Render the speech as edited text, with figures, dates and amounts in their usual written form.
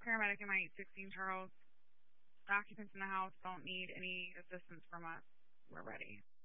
paramedic in my 816 Charles. The occupants in the house don't need any assistance from us. We're ready.